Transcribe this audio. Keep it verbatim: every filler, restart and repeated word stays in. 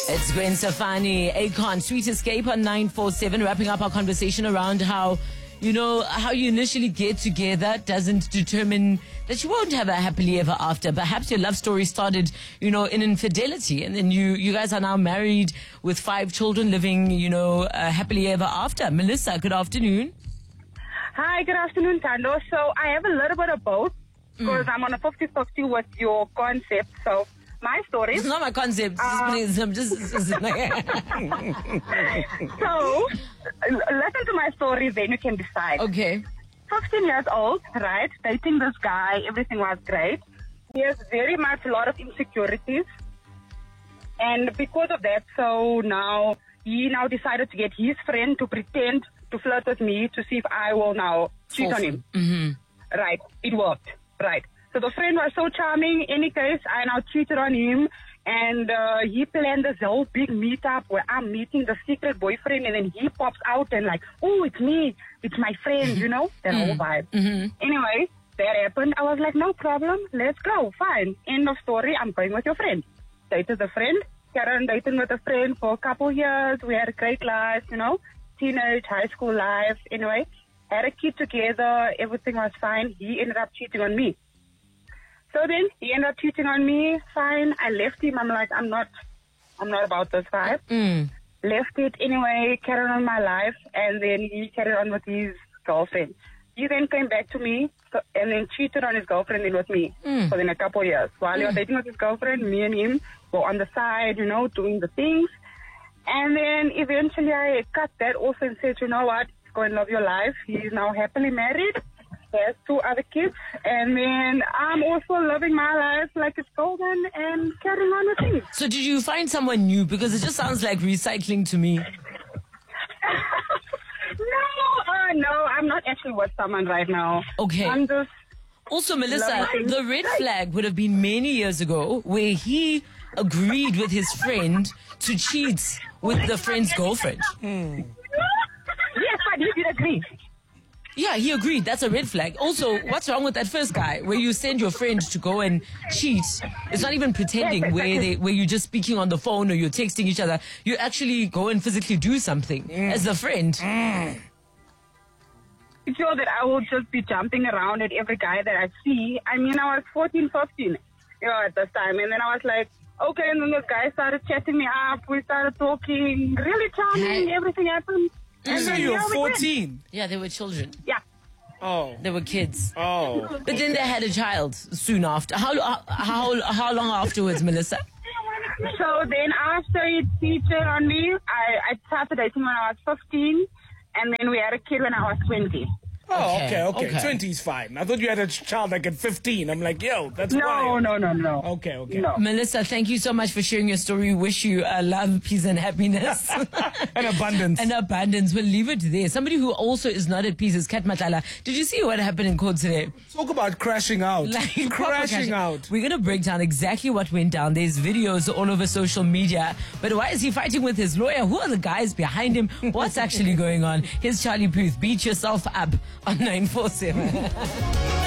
It's Gwen Stefani, Akon, Sweet Escape on nine four seven, wrapping up our conversation around how, you know, how you initially get together doesn't determine that you won't have a happily ever after. Perhaps your love story started, you know, in infidelity, and then you, you guys are now married with five children living, you know, uh, happily ever after. Melissa, good afternoon. Hi, good afternoon, Tando. So I have a little bit of both because mm. I'm on a fifty-fifty with your concept. So my story. It's not my concept. Uh, Please, I'm just. just so listen to my story, then you can decide. Okay. fifteen years old, right? Dating this guy, everything was great. He has very much a lot of insecurities, and because of that, so now he now decided to get his friend to pretend to flirt with me to see if I will now cheat Awesome. on him. Mm-hmm. Right. It worked. Right. So the friend was so charming. Any case, I now cheated on him, and uh, he planned this whole big meetup where I'm meeting the secret boyfriend, and then he pops out and like, oh, it's me. It's my friend, you know, that mm-hmm. whole vibe. Mm-hmm. Anyway, that happened. I was like, no problem. Let's go. Fine. End of story. I'm going with your friend. Dated the friend. Carried on dating with a friend for a couple years. We had a great life, you know, teenage, high school life. Anyway, had a kid together. Everything was fine. He ended up cheating on me. So then he ended up cheating on me. Fine. I left him. I'm like, I'm not, I'm not about this vibe. Mm. Left it anyway, carried on my life, and then he carried on with his girlfriend. He then came back to me so, and then cheated on his girlfriend then with me Mm. for then a couple of years. While mm. he was dating with his girlfriend, me and him were on the side, you know, doing the things. And then eventually I cut that off and said, you know what, go and love your life. He's now happily married. He has two other kids. And then I'm also living my life like it's golden and carrying on with things. So did you find someone new? Because it just sounds like recycling to me. No, uh, no, I'm not actually with someone right now. Okay. I'm just... Also, Melissa, loving the red flag would have been many years ago where he agreed with his friend to cheat with the friend's girlfriend. Mm. Yes, but he did agree. Yeah, he agreed. That's a red flag. Also, what's wrong with that first guy where you send your friend to go and cheat? It's not even pretending yes, where they where you're just speaking on the phone or you're texting each other. You actually go and physically do something mm. as a friend. Mm. It's sure that I will just be jumping around at every guy that I see. I mean, I was fourteen, fifteen, you know, at this time. And then I was like, okay, and then this guy started chatting me up. We started talking. Really charming. Hey. Everything happened. You say you were fourteen? Yeah, they were children. Yeah. Oh. They were kids. Oh. But then they had a child soon after. How how how long afterwards, Melissa? So then after he cheated on me, I, I started dating when I was fifteen, and then we had a kid when I was twenty. Oh, Okay, okay, okay. okay. twenty's fine. I thought you had a child like at fifteen. I'm like, yo, that's No, wild. no, no, no. Okay, okay. No. Melissa, thank you so much for sharing your story. Wish you uh, love, peace, and happiness. And abundance. And abundance. We'll leave it there. Somebody who also is not at peace is Kat Matala. Did you see what happened in court today? Talk about crashing out. Like, proper crashing out. We're going to break down exactly what went down. There's videos all over social media. But why is he fighting with his lawyer? Who are the guys behind him? What's actually going on? Here's Charlie Puth. Beat yourself up on nine four seven.